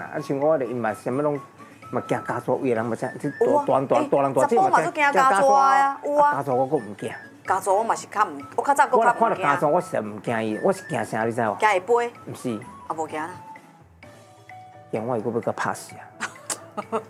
啊，像我咧，伊嘛什么拢嘛惊加蛇，有的人嘛惊，大人大只嘛就惊加蛇呀，有啊。 加蛇我佫唔惊。 加蛇我嘛是较唔，我较早佫较唔惊。 看到加蛇我实唔惊伊，我是惊啥你知无？ 惊会飞？ 唔是。 啊无惊啦。 惊我伊佫要甲拍死啊！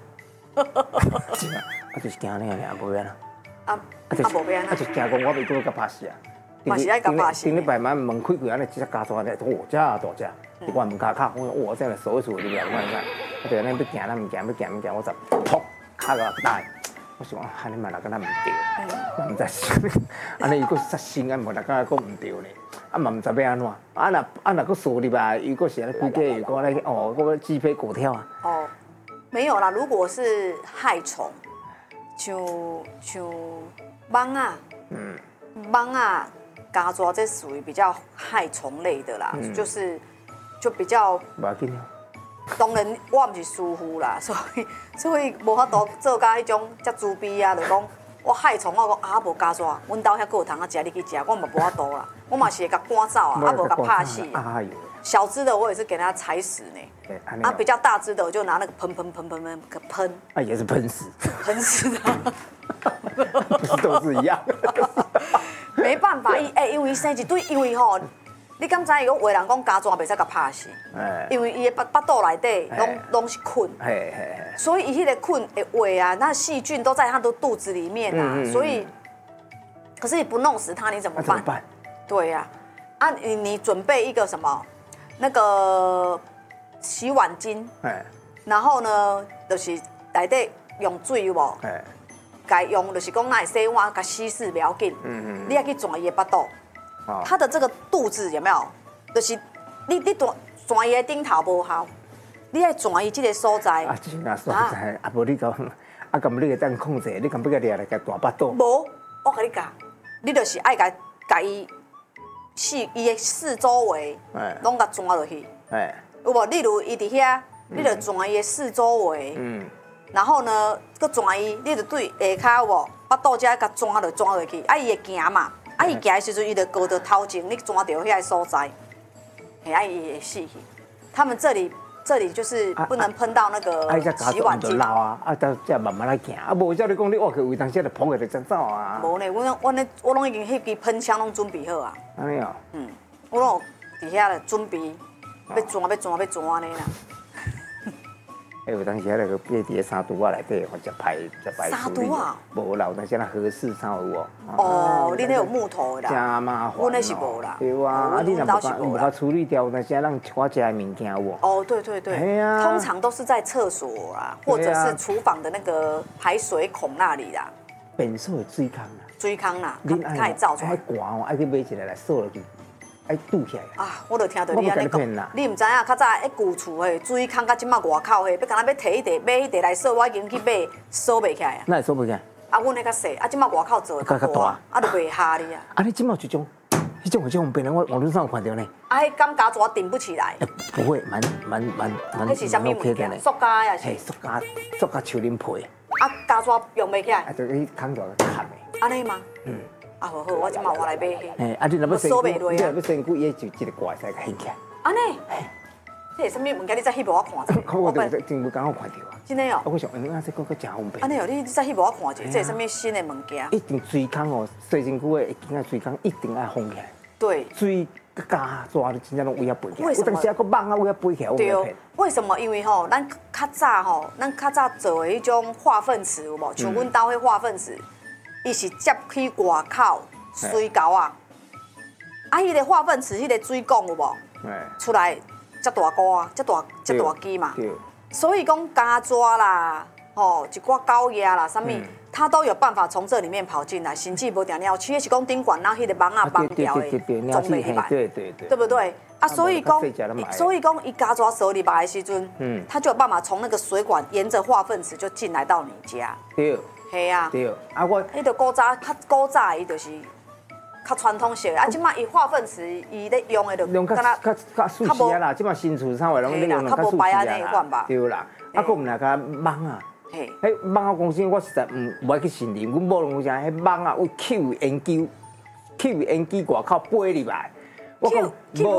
就是惊安尼尔，无变啦。 无变啦。 就惊讲我袂佫甲拍死啊！ 嘛是爱甲拍死。 顶礼拜嘛门开开安尼，只只加蛇咧，遮大只，一关门卡卡，我哇，这个锁住里面，我讲，啊对，咱要行咱唔行，要行，我就噗卡个大，我想啊，你嘛那敢若唔对，唔知，安尼伊佫杀心啊，无那敢佫唔对咧，啊嘛唔知要安怎，啊若佫锁入来，伊佫是安尼规家又佫咧，哦，佫鸡飞狗跳啊。 哦，没有啦，如果是害虫，像蚊啊，蚊啊。加蛇这属于比较害虫类的啦，就比较。 无要紧啊。 当然，我唔是师傅啦，所以无法度做甲迄种遮猪逼啊，就讲我害虫，我讲啊无加蛇，阮兜遐个有通啊食，你去食，我嘛无法度啦，我嘛是会甲赶走啊，啊无甲拍死。哎呦！小只的我也是给它踩死呢，啊比较大只的我就拿那个喷，喷。 啊也是喷死。 喷死的。 不是都是一样。 没办法，因为生一堆，因为吼，你敢知有话人讲加蛇袂使甲拍死，因为伊的巴肚内底拢是菌，所以伊迄个菌的话啊，那细菌都在它的肚子里面啊，所以，可是你不弄死它，你怎么办？对呀，啊你准备一个什么那个洗碗巾，然后呢就是内底用水有无？该用就是讲，那会洗碗，甲稀释不要紧。你要去转伊的巴肚，它的这个肚子有没有？就是你转伊的顶头无效，你要转伊这个所在。 啊，这是哪所在？啊，无你讲，啊，咁你个当控制，你敢要掠来个大巴肚？ 无，我甲你讲，你就是爱甲伊伊的四周围，拢甲转落去。有无？例如伊伫遐，你就转伊的四周围。然后呢，佮转伊，你就对下骹有无？巴肚遮甲转落去，啊，伊会行嘛，啊，伊行的时阵，伊就高到头前，你转到遐个所在，啊，伊会死去。他们这里就是不能喷到那个洗碗巾。 啊，到这慢慢来行，啊，无照你讲，你挖去位当时就捧起来就走啊。 无呢，我拢已经迄支喷枪拢准备好啊。 安尼哦。 我拢伫遐咧准备，要转安尼啦。 有当时那个变伫三毒啊内底，或者排三毒啊？ 无啦，有当时那合适三有哦。 哦，你那有木头的啦。 真麻烦。 我那是无啦。 对啊，啊你若无法处理掉，那些让我食的物件有无？ 哦，对。通常都是在厕所啦，或者是厨房的那个排水孔那里啦。 便所的水坑啦。 水坑啦，它会造出来。 爱寒哦，爱去买一个来锁落去。爱堵起来啊！我就听到你安尼讲，你唔知影较早迄旧厝嘿，水坑甲即马外口嘿，要干那要摕迄块买迄块来锁，我已经去买锁袂起来啊。 那会锁袂起来？ 啊，阮迄较细，啊，即马外口做较大，啊，就袂下你啊。 啊，你即马有一种，迄种方便的，我网络上有看到呢。 啊，迄钢夹爪顶不起来。 不会，蛮。 迄是啥物物件？塑胶也是。 嘿，塑胶树林皮。 啊，夹爪用袂起来。 啊，就去扛着砍的。 安尼吗？啊，好，我即马我来买迄。 哎，啊，你若要身躯，你若要身躯，伊就一个挂在个掀起来。 安尼？这是啥物物件？你再翕无我看者。 我真无刚好看到啊。 真的哦。 我想，啊，这个真方便。 安尼哦，你再翕无我看者，这是啥物新的物件？ 一定水坑哦，洗身躯的一定水坑一定要封起来。 对。 水加抓，真正拢有影飞起来。 为什么？ 有当时啊，个网啊有影飞起来， 对。为什么？因为吼，咱较早做的迄种化粪池有无？像阮兜迄化粪池。伊是接去外口水沟啊，迄个化粪池迄个水管有无？出来遮大锅啊，遮大机嘛。所以讲加蛇啦，一寡狗野啦，啥物，它都有办法从这里面跑进来，甚至无定鸟鼠，是讲顶管那迄个网啊绑掉的，总袂起来，对不对？啊，所以讲，伊加蛇蛇入来的时阵，它就有办法从那个水管沿着化粪池就进来到你家。 对。 系啊， 对，啊我， 迄个古早伊就是较传统式的，啊，即马伊化粪池伊咧用的就较舒适啊啦，即马新厝啥话拢咧用较舒适啊啦，对啦，啊，佫毋来甲网啊，迄网啊公司我实在唔爱去信任，阮某拢有啥，迄网啊为 Q 研究外口飞入来，我讲无。